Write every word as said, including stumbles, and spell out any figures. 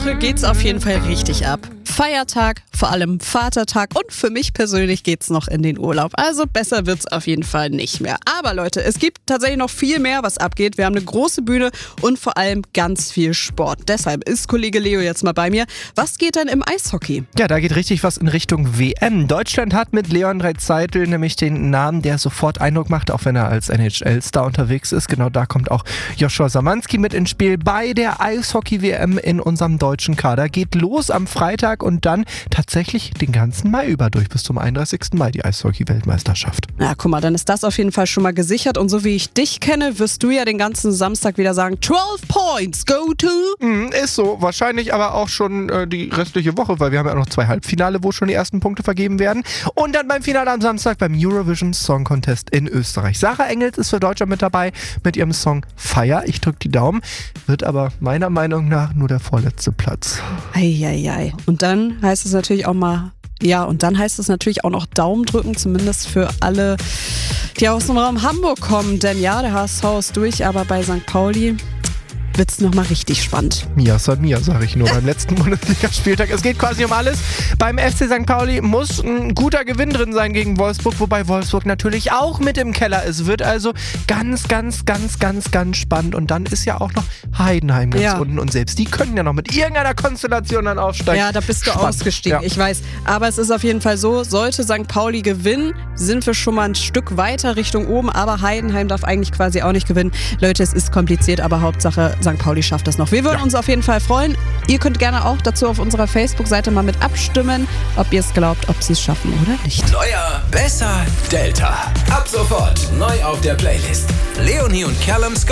Woche geht's auf jeden Fall richtig ab. Feiertag, vor allem Vatertag und für mich persönlich geht's noch in den Urlaub. Also besser wird's auf jeden Fall nicht mehr. Aber Leute, es gibt tatsächlich noch viel mehr, was abgeht. Wir haben eine große Bühne und vor allem ganz viel Sport. Deshalb ist Kollege Leo jetzt mal bei mir. Was geht denn im Eishockey? Ja, da geht richtig was in Richtung W M. Deutschland hat mit Leon Draisaitl nämlich den Namen, der sofort Eindruck macht, auch wenn er als N H L-Star unterwegs ist. Genau da kommt auch Joshua Samanski mit ins Spiel bei der Eishockey-W M in unserem deutschen Kader. Geht los am Freitag und dann tatsächlich den ganzen Mai über durch bis zum einunddreißigsten Mai die Eishockey-Weltmeisterschaft. Na, guck mal, dann ist das auf jeden Fall schon mal gesichert. Und so wie ich dich kenne, wirst du ja den ganzen Samstag wieder sagen, zwölf Points, go to. Mm, ist so, wahrscheinlich aber auch schon äh, die restliche Woche, weil wir haben ja auch noch zwei Halbfinale, wo schon die ersten Punkte vergeben werden. Und dann beim Finale am Samstag beim Eurovision Song Contest in Österreich. Sarah Engels ist für Deutschland mit dabei mit ihrem Song Fire. Ich drücke die Daumen, wird aber meiner Meinung nach nur der vorletzte Platz. Eieiei. Und dann heißt es natürlich auch mal, ja, und dann heißt es natürlich auch noch Daumen drücken, zumindest für alle, die aus dem Raum Hamburg kommen. Denn ja, der H S V ist durch, aber bei Sankt Pauli wird es nochmal richtig spannend. Mia San Mia, sage ich nur beim letzten Bundesligaspieltag. Es geht quasi um alles. Beim F C Sankt Pauli muss ein guter Gewinn drin sein gegen Wolfsburg, wobei Wolfsburg natürlich auch mit im Keller ist. Wird also ganz, ganz, ganz, ganz, ganz spannend. Und dann ist ja auch noch Heidenheim ganz Ja. unten. Und selbst die können ja noch mit irgendeiner Konstellation dann aufsteigen. Ja, da bist du Spannend. ausgestiegen, Ja. ich weiß. Aber es ist auf jeden Fall so, sollte Sankt Pauli gewinnen, sind wir schon mal ein Stück weiter Richtung oben. Aber Heidenheim darf eigentlich quasi auch nicht gewinnen. Leute, es ist kompliziert, aber Hauptsache Sankt Pauli schafft das noch. Wir würden Ja. uns auf jeden Fall freuen. Ihr könnt gerne auch dazu auf unserer Facebook-Seite mal mit abstimmen, ob ihr es glaubt, ob sie es schaffen oder nicht. Neuer, besser, Delta. Ab sofort neu auf der Playlist. Leonie und Callums